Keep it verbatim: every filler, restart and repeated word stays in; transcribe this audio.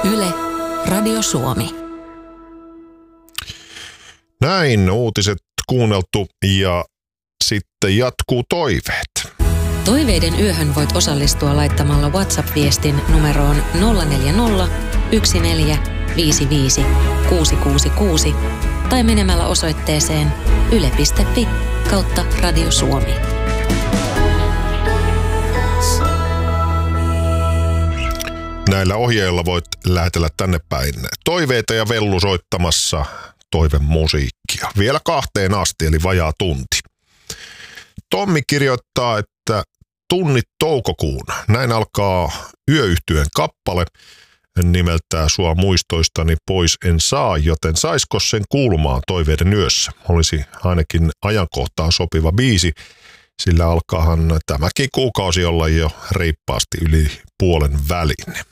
Yle, Radio Suomi. Näin, uutiset kuunneltu ja sitten jatkuu toiveet. Toiveiden yöhön voit osallistua laittamalla WhatsApp-viestin numeroon nolla neljä nolla, yksi neljä, viisi viisi, kuusi kuusi kuusi tai menemällä osoitteeseen yle piste fi kautta Radio Suomi. Näillä ohjeilla voit lähetellä tänne päin toiveita ja Vellu soittamassa toivemusiikkia. Vielä kahteen asti, eli vajaa tunti. Tommi kirjoittaa, että tunnit toukokuuna. Näin alkaa Yöyhtyeen kappale. Nimeltään Sua muistoistani pois en saa, joten saisko sen kuulumaan toiveiden yössä? Olisi ainakin ajankohtaan sopiva biisi, sillä alkaahan tämäkin kuukausi olla jo reippaasti yli puolen välin.